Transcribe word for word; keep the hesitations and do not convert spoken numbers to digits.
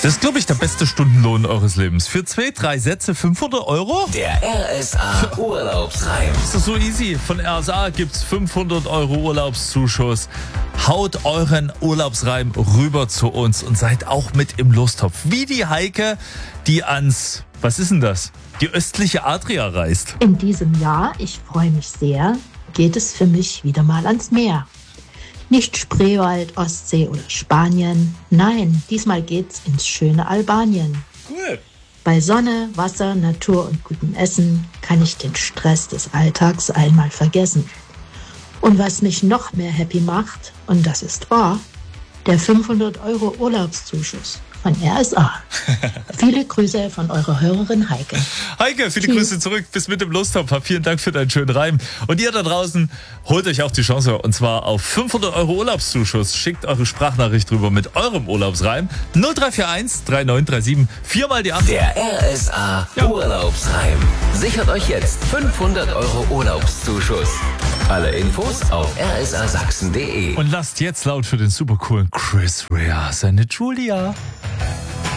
Das ist, glaube ich, der beste Stundenlohn eures Lebens. Für zwei, drei Sätze fünfhundert Euro? Der R S A Urlaubsreim. Ist das so easy? Von R S A gibt's fünfhundert Euro Urlaubszuschuss. Haut euren Urlaubsreim rüber zu uns und seid auch mit im Lostopf. Wie die Heike, die ans, was ist denn das? Die östliche Adria reist. In diesem Jahr, ich freue mich sehr, geht es für mich wieder mal ans Meer. Nicht Spreewald, Ostsee oder Spanien. Nein, diesmal geht's ins schöne Albanien. Cool. Bei Sonne, Wasser, Natur und gutem Essen kann ich den Stress des Alltags einmal vergessen. Und was mich noch mehr happy macht, und das ist wahr, der fünfhundert Euro Urlaubszuschuss von R S A. Viele Grüße von eurer Hörerin Heike. Heike, viele Tschüss. Grüße zurück. Bis mit dem Lostopf. Vielen Dank für deinen schönen Reim. Und ihr da draußen, holt euch auch die Chance. Und zwar auf fünfhundert Euro Urlaubszuschuss. Schickt eure Sprachnachricht rüber mit eurem Urlaubsreim. null drei vier eins drei neun drei sieben. Viermal die acht. Der R S A Ja. Urlaubsreim. Sichert euch jetzt fünfhundert Euro Urlaubszuschuss. Alle Infos auf r s a sachsen punkt d e. Und lasst jetzt laut für den super coolen Chris Rea, seine Julia.